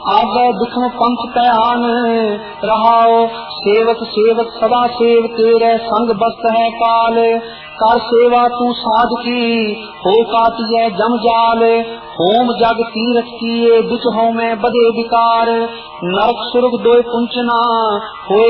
आगे दुखम पंथ कयान रहाओ सेवक सेवक सदा सेव तेरे संग बस है काल कर सेवा तू साध की हो काटिए जम जाल होम जग तीरथ किए बिच हो में बदे विकार नरक सुरग दोय पुंचना होए